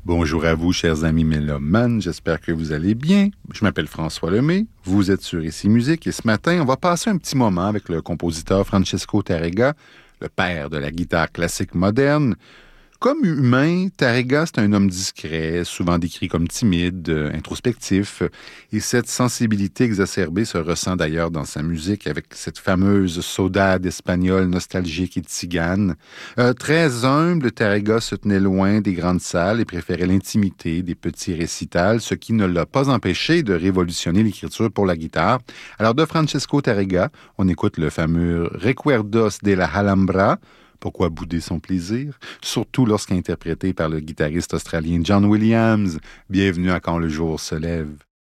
Bonjour à vous, chers amis mélomanes, j'espère que vous allez bien. Je m'appelle François Lemay, vous êtes sur Ici Musique et ce matin, on va passer un petit moment avec le compositeur Francesco Tárrega, le père de la guitare classique moderne. Comme humain, Tárrega, c'est un homme discret, souvent décrit comme timide, introspectif, et cette sensibilité exacerbée se ressent d'ailleurs dans sa musique avec cette fameuse saudade espagnole nostalgique et tzigane. Très humble, Tárrega se tenait loin des grandes salles et préférait l'intimité des petits récitals, ce qui ne l'a pas empêché de révolutionner l'écriture pour la guitare. Alors de Francesco Tárrega, on écoute le fameux Recuerdos de la Alhambra. Pourquoi bouder son plaisir? Surtout lorsqu'interprété par le guitariste australien John Williams. Bienvenue à Quand le jour se lève.